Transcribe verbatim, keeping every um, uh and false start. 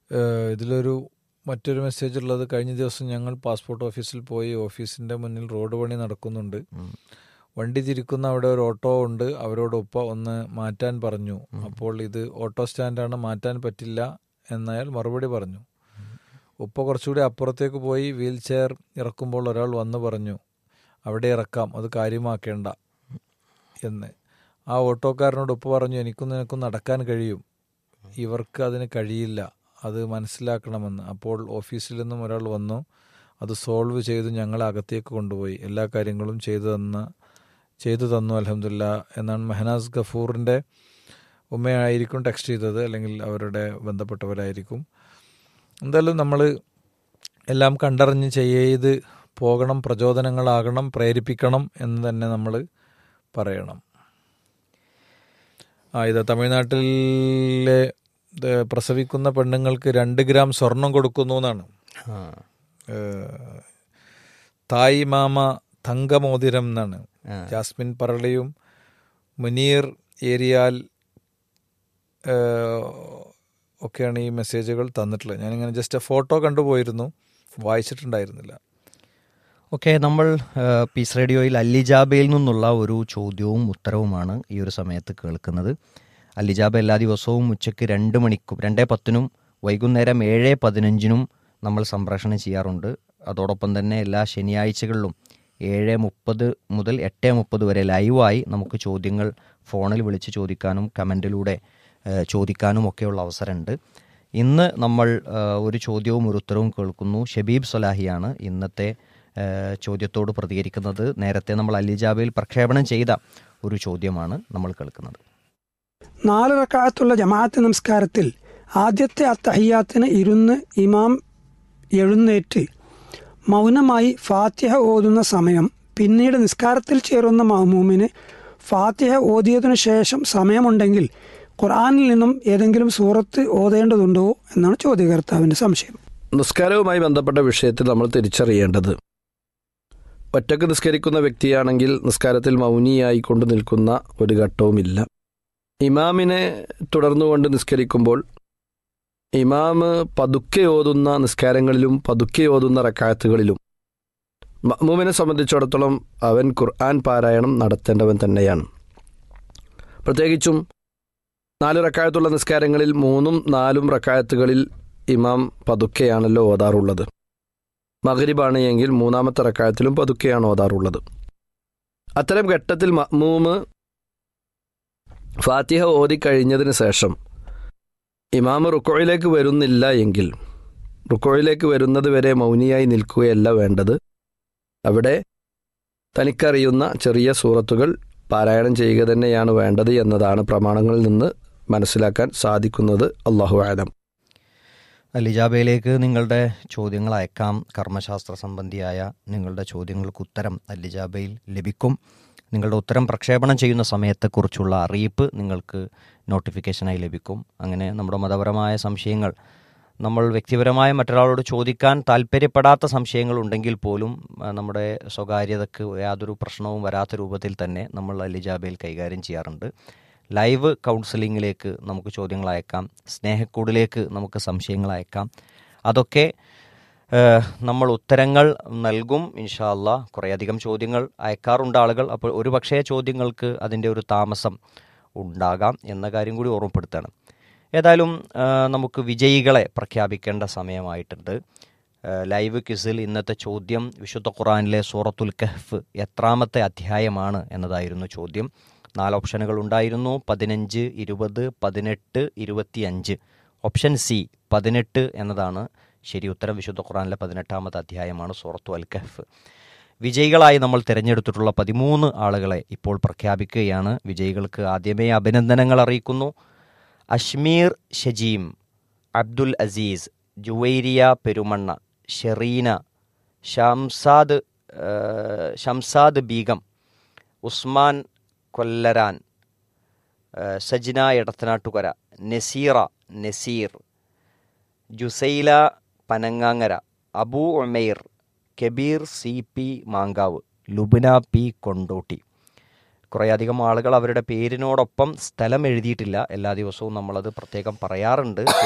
ഏഹ് ഇതിലൊരു മറ്റൊരു മെസ്സേജ് ഉള്ളത്, കഴിഞ്ഞ ദിവസം ഞങ്ങൾ പാസ്പോർട്ട് ഓഫീസിൽ പോയി. ഓഫീസിൻ്റെ മുന്നിൽ റോഡ് പണി നടക്കുന്നുണ്ട്. വണ്ടി തിരിക്കുന്ന അവിടെ ഒരു ഓട്ടോ ഉണ്ട്. അവരോട് ഉപ്പ ഒന്ന് മാറ്റാൻ പറഞ്ഞു. അപ്പോൾ ഇത് ഓട്ടോ സ്റ്റാൻഡാണ്, മാറ്റാൻ പറ്റില്ല എന്നയാൾ മറുപടി പറഞ്ഞു. ഉപ്പ കുറച്ചുകൂടി അപ്പുറത്തേക്ക് പോയി വീൽ ചെയർ ഇറക്കുമ്പോൾ ഒരാൾ വന്ന് പറഞ്ഞു, അവിടെ ഇറക്കാം, അത് കാര്യമാക്കേണ്ട എന്ന്. ആ ഓട്ടോക്കാരനോട് ഉപ്പ പറഞ്ഞു, എനിക്കും നിനക്കും നടക്കാൻ കഴിയും, ഇവർക്ക് അതിന് കഴിയില്ല, അത് മനസ്സിലാക്കണമെന്ന്. അപ്പോൾ ഓഫീസിൽ നിന്നും ഒരാൾ വന്നു, അത് സോൾവ് ചെയ്തു ഞങ്ങളെ അകത്തേക്ക് കൊണ്ടുപോയി. എല്ലാ കാര്യങ്ങളും ചെയ്തു തന്ന ചെയ്തു തന്നു അൽഹംദുലില്ലാ എന്നാണ് മെഹനാസ് ഗഫൂറിൻ്റെ ഉമ്മയായിരിക്കും ടെക്സ്റ്റ് ചെയ്തത്, അല്ലെങ്കിൽ അവരുടെ ബന്ധപ്പെട്ടവരായിരിക്കും. എന്തായാലും നമ്മൾ എല്ലാം കണ്ടറിഞ്ഞ് ചെയ്ത് പോകണം, പ്രചോദനങ്ങളാകണം, പ്രേരിപ്പിക്കണം എന്ന് തന്നെ നമ്മൾ പറയണം. ആ ഇത് തമിഴ്നാട്ടിലെ പ്രസവിക്കുന്ന പെണ്ണുങ്ങൾക്ക് രണ്ട് ഗ്രാം സ്വർണം കൊടുക്കുന്നു എന്നാണ്. തായ് മാമ തങ്കമോതിരം എന്നാണ് ജാസ്മിൻ പറളിയും മുനീർ ഏരിയാൽ ഒക്കെയാണ് ഈ മെസ്സേജുകൾ തന്നിട്ടുള്ളത്. ഞാനിങ്ങനെ ജസ്റ്റ് ഫോട്ടോ കണ്ടുപോയിരുന്നു, വായിച്ചിട്ടുണ്ടായിരുന്നില്ല. ഓക്കെ, നമ്മൾ പീസ് റേഡിയോയിൽ അല്ലിജാബയിൽ നിന്നുള്ള ഒരു ചോദ്യവും ഉത്തരവുമാണ് ഈ ഒരു സമയത്ത് കേൾക്കുന്നത്. അല്ലിജാബ എല്ലാ ദിവസവും ഉച്ചയ്ക്ക് രണ്ട് മണിക്കും രണ്ടേ പത്തിനും വൈകുന്നേരം ഏഴ് പതിനഞ്ചിനും നമ്മൾ സംപ്രേഷണം ചെയ്യാറുണ്ട്. അതോടൊപ്പം തന്നെ എല്ലാ ശനിയാഴ്ചകളിലും ഏഴ് മുപ്പത് മുതൽ എട്ട് മുപ്പത് വരെ ലൈവായി നമുക്ക് ചോദ്യങ്ങൾ ഫോണിൽ വിളിച്ച് ചോദിക്കാനും കമൻറ്റിലൂടെ ചോദിക്കാനും ഒക്കെയുള്ള അവസരമുണ്ട്. ഇന്ന് നമ്മൾ ഒരു ചോദ്യവും ഒരു ഉത്തരവും കേൾക്കുന്നു. ഷബീബ് സലാഹിയാണ് ഇന്നത്തെ ചോദ്യത്തോട് പ്രതികരിക്കുന്നത്. നേരത്തെ നമ്മൾ അല്ലിജാബയിൽ പ്രക്ഷേപണം ചെയ്ത ഒരു ചോദ്യമാണ് നമ്മൾ കേൾക്കുന്നത്. നാല് റക്അത്തുള്ള ജമാഅത്ത് നമസ്കാരത്തിൽ ആദ്യത്തെ അത്തഹിയ്യാത്തിന് ഇരുന്ന് ഇമാം എഴുന്നേറ്റ് മൗനമായി ഫാത്തിഹ ഓതുന്ന സമയം പിന്നീട് നിസ്കാരത്തിൽ ചേരുന്ന മഅ്മൂമിന് ഫാത്തിഹ ഓതിയതിനു ശേഷം സമയമുണ്ടെങ്കിൽ ഖുർആനിൽ നിന്നും ഏതെങ്കിലും സൂറത്ത് ഓതേണ്ടതുണ്ടോ എന്നാണ് ചോദ്യകർത്താവിൻ്റെ സംശയം. നിസ്കാരവുമായി ബന്ധപ്പെട്ട വിഷയത്തിൽ നമ്മൾ തിരിച്ചറിയേണ്ടത്, ഒറ്റക്ക് നിസ്കരിക്കുന്ന വ്യക്തിയാണെങ്കിൽ നിസ്കാരത്തിൽ മൗനിയായി കൊണ്ട് നിൽക്കുന്ന ഒരു ഘട്ടവുമില്ല. ഇമാമിനെ തുടർന്നുകൊണ്ട് നിസ്കരിക്കുമ്പോൾ ഇമാമ് പതുക്കെ ഓതുന്ന നിസ്കാരങ്ങളിലും പതുക്കെ ഓതുന്ന റക്അത്തുകളിലും മഅ്മൂമിനെ സംബന്ധിച്ചിടത്തോളം അവൻ ഖുർആൻ പാരായണം നടത്തേണ്ടവൻ തന്നെയാണ്. പ്രത്യേകിച്ചും നാല് റക്അത്തുള്ള നിസ്കാരങ്ങളിൽ മൂന്നും നാലും റക്അത്തുകളിൽ ഇമാം പതുക്കെയാണല്ലോ ഓതാറുള്ളത്. മഗ്രിബാണ് എങ്കിൽ മൂന്നാമത്തെ റക്അത്തിലും പതുക്കെയാണ് ഓതാറുള്ളത്. അത്തരം ഘട്ടത്തിൽ മഅ്മൂമ് ഫാത്തിഹ ഓതിക്കഴിഞ്ഞതിന് ശേഷം ഇമാമ് റുക്കോയിലേക്ക് വരുന്നില്ല എങ്കിൽ റുക്കോയിലേക്ക് വരുന്നത് വരെ മൗനിയായി നിൽക്കുകയല്ല വേണ്ടത്. അവിടെ തനിക്കറിയുന്ന ചെറിയ സൂറത്തുകൾ പാരായണം ചെയ്യുക തന്നെയാണ് വേണ്ടത് എന്നതാണ് പ്രമാണങ്ങളിൽ നിന്ന് മനസ്സിലാക്കാൻ സാധിക്കുന്നത്. അല്ലാഹു അഅലം. അല്ലിജാബയിലേക്ക് നിങ്ങളുടെ ചോദ്യങ്ങൾ അയക്കാം. കർമ്മശാസ്ത്ര സംബന്ധിയായ നിങ്ങളുടെ ചോദ്യങ്ങൾക്ക് ഉത്തരം അല്ലിജാബയിൽ ലഭിക്കും. നിങ്ങളുടെ ഉത്തരം പ്രക്ഷേപണം ചെയ്യുന്ന സമയത്തെക്കുറിച്ചുള്ള അറിയിപ്പ് നിങ്ങൾക്ക് നോട്ടിഫിക്കേഷനായി ലഭിക്കും. അങ്ങനെ നമ്മുടെ മതപരമായ സംശയങ്ങൾ, നമ്മൾ വ്യക്തിപരമായ മറ്റൊരാളോട് ചോദിക്കാൻ താല്പര്യപ്പെടാത്ത സംശയങ്ങൾ ഉണ്ടെങ്കിൽ പോലും നമ്മുടെ സ്വകാര്യതയ്ക്ക് യാതൊരു പ്രശ്നവും വരാത്ത രൂപത്തിൽ തന്നെ നമ്മൾ അല്ലിജാബയിൽ കൈകാര്യം ചെയ്യാറുണ്ട്. ലൈവ് കൗൺസിലിങ്ങിലേക്ക് നമുക്ക് ചോദ്യങ്ങൾ അയക്കാം, സ്നേഹക്കൂടിലേക്ക് നമുക്ക് സംശയങ്ങൾ അയക്കാം. അതൊക്കെ നമ്മൾ ഉത്തരങ്ങൾ നൽകും ഇൻഷാ അല്ലാഹ്. കുറേയധികം ചോദ്യങ്ങൾ അയക്കാറുണ്ട് ആളുകൾ. അപ്പോൾ ഒരു പക്ഷേ ചോദ്യങ്ങൾക്ക് അതിൻ്റെ ഒരു താമസം ഉണ്ടാകാം എന്ന കാര്യം കൂടി ഓർമ്മപ്പെടുത്തണം. ഏതായാലും നമുക്ക് വിജയികളെ പ്രഖ്യാപിക്കേണ്ട സമയമായിട്ടുണ്ട്. ലൈവ് ക്വിസിൽ ഇന്നത്തെ ചോദ്യം വിശുദ്ധ ഖുർആനിലെ സൂറത്തുൽ കഹ്ഫ് എത്രാമത്തെ അധ്യായമാണ് എന്നതായിരുന്നു ചോദ്യം. നാല് ഓപ്ഷനുകൾ ഉണ്ടായിരുന്നു: പതിനഞ്ച്, ഇരുപത്, പതിനെട്ട്, ഇരുപത്തിയഞ്ച്. ഓപ്ഷൻ സി പതിനെട്ട് എന്നതാണ് ശരി ഉത്തരം. വിശുദ്ധ ഖുർആനിലെ പതിനെട്ടാമത്തെ അധ്യായമാണ് സൂറത്തു അൽ കഹ്ഫ്. വിജയികളായി നമ്മൾ തിരഞ്ഞെടുത്തിട്ടുള്ള പതിമൂന്ന് ആളുകളെ ഇപ്പോൾ പ്രഖ്യാപിക്കുകയാണ്. വിജയികൾക്ക് ആദ്യമേ അഭിനന്ദനങ്ങൾ അറിയിക്കുന്നു. Ajmer Shajeem, Abdul Azeez, Juwairiya Perumanna, Shereena, Shamsad Shamsad Begum, Usman കൊല്ലരാൻ, Sajna Edathanattukara, Naseera Naseer, ജുസൈല Panangangara, Abu Umair, Kabir C P Mankavu, Lubna P Kondotty. കുറേയധികം ആളുകൾ അവരുടെ പേരിനോടൊപ്പം സ്ഥലം എഴുതിയിട്ടില്ല. എല്ലാ ദിവസവും നമ്മളത് പ്രത്യേകം പറയാറുണ്ട്.